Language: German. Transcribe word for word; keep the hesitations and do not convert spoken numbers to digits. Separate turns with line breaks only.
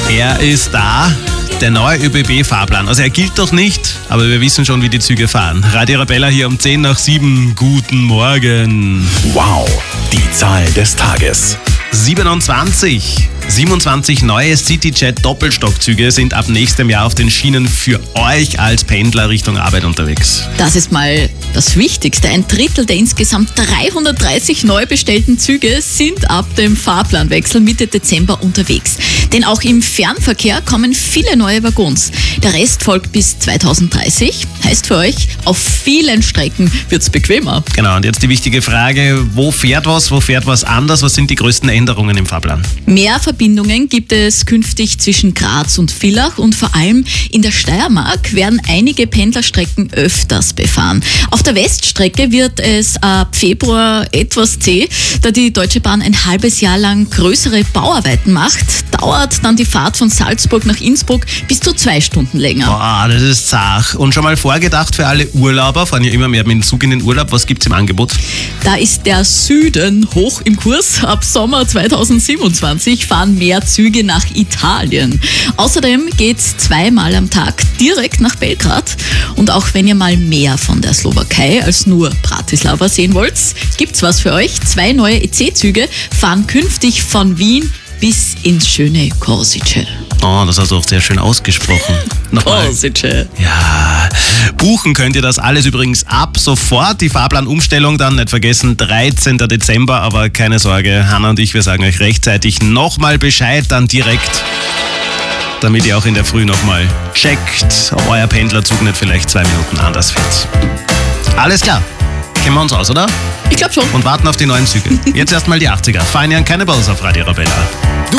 Er ist da, der neue ÖBB-Fahrplan. Also er gilt noch nicht, aber wir wissen schon, wie die Züge fahren. Radio Arabella hier um zehn nach sieben. Guten Morgen.
Wow, die Zahl des Tages.
siebenundzwanzig. siebenundzwanzig neue CityJet-Doppelstockzüge sind ab nächstem Jahr auf den Schienen für euch als Pendler Richtung Arbeit unterwegs.
Das ist mal das Wichtigste. Ein Drittel der insgesamt dreihundertdreißig neu bestellten Züge sind ab dem Fahrplanwechsel Mitte Dezember unterwegs. Denn auch im Fernverkehr kommen viele neue Waggons. Der Rest folgt bis zweitausenddreißig. Heißt für euch, auf vielen Strecken wird's bequemer.
Genau, und jetzt die wichtige Frage, wo fährt was, wo fährt was anders? Was sind die größten Änderungen im Fahrplan?
Mehr Verbindungen gibt es künftig zwischen Graz und Villach und vor allem in der Steiermark werden einige Pendlerstrecken öfters befahren. Auf der Weststrecke wird es ab Februar etwas zäh, da die Deutsche Bahn ein halbes Jahr lang größere Bauarbeiten macht. Dauert dann die Fahrt von Salzburg nach Innsbruck bis zu zwei Stunden länger.
Boah, das ist zart. Und schon mal vorgedacht für alle Urlauber, fahren ja immer mehr mit dem Zug in den Urlaub. Was gibt's im Angebot?
Da ist der Süden hoch im Kurs. Ab Sommer zweitausendsiebenundzwanzig fahren mehr Züge nach Italien. Außerdem geht's zweimal am Tag direkt nach Belgrad. Und auch wenn ihr mal mehr von der Slowakei als nur Bratislava sehen wollt, gibt's was für euch. Zwei neue E C-Züge fahren künftig von Wien bis ins schöne Korsice.
Oh, das hast du auch sehr schön ausgesprochen. Nochmal.
Korsice.
Ja, buchen könnt ihr das alles übrigens ab sofort. Die Fahrplanumstellung dann, nicht vergessen, dreizehnten Dezember. Aber keine Sorge, Hanna und ich, wir sagen euch rechtzeitig nochmal Bescheid, dann direkt, damit ihr auch in der Früh nochmal checkt, ob euer Pendlerzug nicht vielleicht zwei Minuten anders fährt. Alles klar, kennen wir uns aus, oder?
Ich glaube schon.
Und warten auf die neuen Züge. Jetzt erstmal die achtziger. Feiern Cannibals auf Radio Arabella.
Du